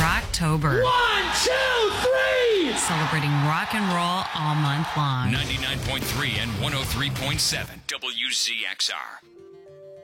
Rocktober. 1, 2, 3! Celebrating rock and roll all month long. 99.3 and 103.7 WZXR.